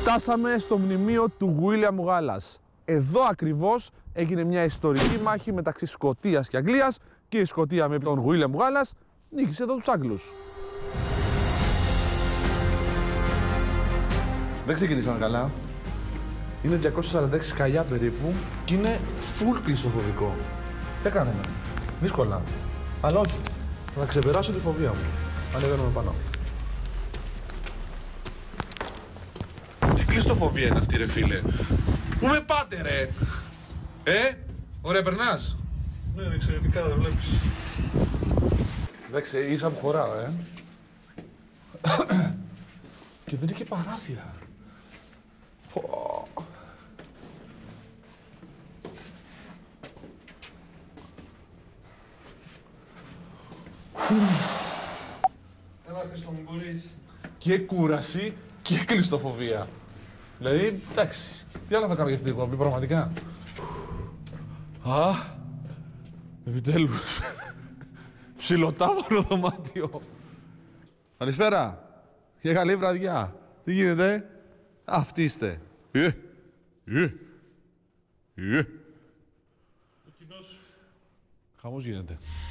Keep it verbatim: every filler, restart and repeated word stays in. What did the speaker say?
Φτάσαμε στο μνημείο του Γουίλιαμ Γουάλλας. Εδώ ακριβώς έγινε μια ιστορική μάχη μεταξύ Σκωτίας και Αγγλίας και η Σκωτία με τον Γουίλιαμ Γουάλλας νίκησε εδώ τους Άγγλους. Δεν ξεκινήσαμε καλά. Είναι διακόσια σαράντα έξι σκαλιά περίπου και είναι full κλειστοφοβικό. Τι κάνουμε. Δύσκολα. Αλλά όχι. Θα ξεπεράσω τη φοβία μου. Ανεβαίνουμε πάνω. Τι κλειστοφοβία είναι αυτή, ρε φίλε. Πού με πάτε, ρε. Ε, ωραία, περνάς. Ναι, είναι εξαιρετικά, δεν βλέπεις. Εντάξει, ίσα που χωράω, ε. Και δεν είναι και παράθυρα. Πω. Έλα, Χριστό μου, μπορείς. Και κούραση και κλειστοφοβία. Δηλαδή, εντάξει, τι άλλο θα κάνω για αυτή την εκπομπή, πραγματικά. Α, επιτέλους. Ψιλοτάβανο δωμάτιο. Καλησπέρα. Και καλή βραδιά. Τι γίνεται, αυτοί είστε. Ε, ε, ε. Ο κοινός σου. Χαμός γίνεται.